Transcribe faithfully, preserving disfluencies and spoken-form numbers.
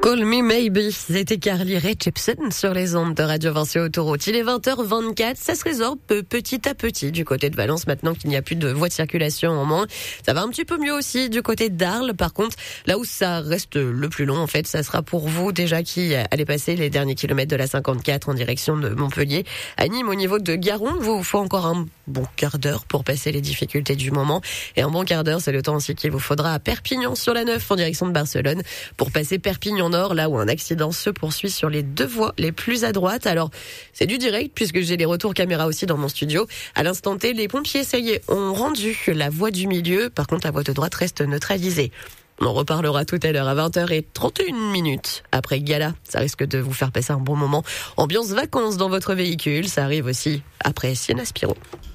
Call Me Maybe, c'était Carly Rae Jepsen sur les ondes de Radio Vinci Autoroute. Il est vingt heures vingt-quatre, ça se résorbe petit à petit du côté de Valence maintenant qu'il n'y a plus de voies de circulation en moins. Ça va un petit peu mieux aussi du côté d'Arles. Par contre, là où ça reste le plus long, en fait, ça sera pour vous déjà qui allez passer les derniers kilomètres de la cinquante-quatre en direction de Montpellier. À Nîmes, au niveau de Garon, vous faut encore un bon quart d'heure pour passer les difficultés du moment. Et un bon quart d'heure, c'est le temps aussi qu'il vous faudra à Perpignan sur la neuf en direction de Barcelone pour passer Perpignan Nord, là où un accident se poursuit sur les deux voies les plus à droite. Alors, c'est du direct puisque j'ai les retours caméra aussi dans mon studio. À l'instant T, les pompiers, ça y est, ont rendu la voie du milieu. Par contre, la voie de droite reste neutralisée. On en reparlera tout à l'heure à vingt heures trente et une minutes après Gala. Ça risque de vous faire passer un bon moment. Ambiance vacances dans votre véhicule. Ça arrive aussi après Sienna Spiro.